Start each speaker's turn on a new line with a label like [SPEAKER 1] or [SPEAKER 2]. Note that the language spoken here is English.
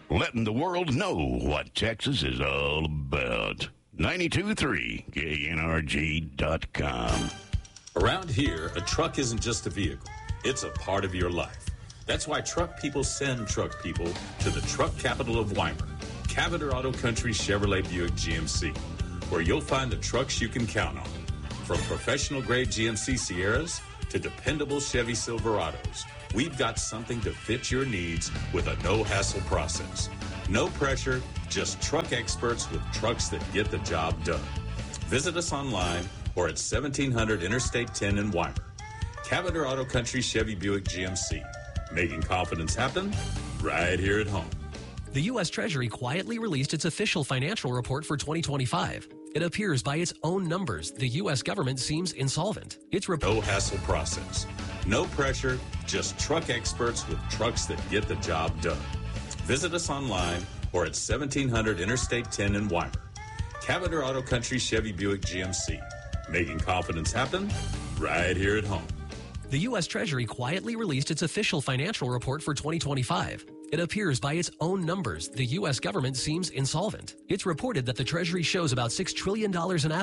[SPEAKER 1] letting the world know what Texas is all about. 92.3 KNRG.com.
[SPEAKER 2] Around here, a truck isn't just a vehicle. It's a part of your life. That's why truck people send truck people to the truck capital of Weimar, Cavender Auto Country Chevrolet Buick GMC, where you'll find the trucks you can count on. From professional-grade GMC Sierras to dependable Chevy Silverados, we've got something to fit your needs with a no-hassle process. No pressure, just truck experts with trucks that get the job done. Visit us online or at 1700 Interstate 10 in Weimar. Cavender Auto Country Chevy Buick GMC, making confidence happen right here at home.
[SPEAKER 3] The U.S. Treasury quietly released its official financial report for 2025. It appears by its own numbers the U.S. government seems insolvent. Its
[SPEAKER 2] no-hassle process. No pressure, just truck experts with trucks that get the job done. Visit us online or at 1700 Interstate 10 in Weimar. Cavender Auto Country Chevy Buick GMC, making confidence happen right here at home.
[SPEAKER 3] The U.S. Treasury quietly released its official financial report for 2025. It appears by its own numbers the U.S. government seems insolvent. It's reported that the Treasury shows about $6 trillion in assets